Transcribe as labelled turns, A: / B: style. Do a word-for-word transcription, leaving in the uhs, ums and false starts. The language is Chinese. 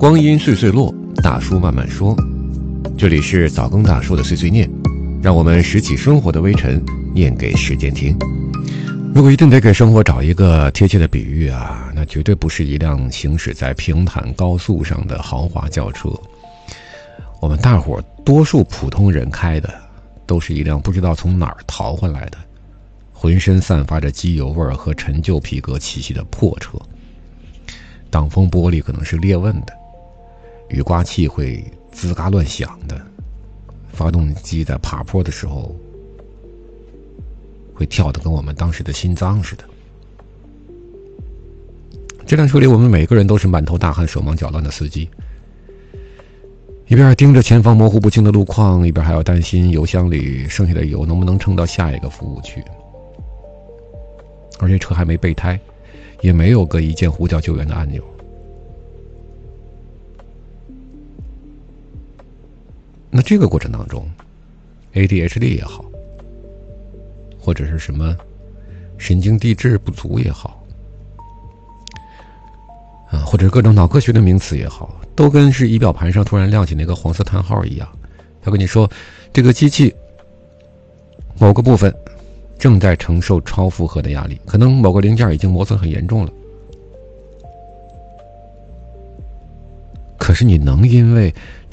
A: 光阴岁岁落，大叔慢慢说。这里是早更大叔的碎碎念，让我们拾起生活的微尘，念给时间听。如果一定得给生活找一个贴切的比喻啊，那绝对不是一辆行驶在平坦高速上的豪华轿车。我们大伙多数普通人开的，都是一辆不知道从哪儿淘回来的，浑身散发着机油味儿和陈旧皮革气息的破车。挡风玻璃可能是裂纹的，雨刮器会滋嘎乱响的，发动机在爬坡的时候会跳得跟我们当时的心脏似的。这辆车里我们每个人都是满头大汗手忙脚乱的司机，一边盯着前方模糊不清的路况，一边还要担心油箱里剩下的油能不能撑到下一个服务区。而且车还没备胎，也没有个一键呼叫救援的按钮。那这个过程当中 A D H D 也好，或者是什么神经递质不足也好啊，或者各种脑科学的名词也好，都跟是仪表盘上突然亮起那个黄色叹号一样，要跟你说这个机器某个部分正在承受超负荷的压力，可能某个零件已经磨损很严重了。可是你能因为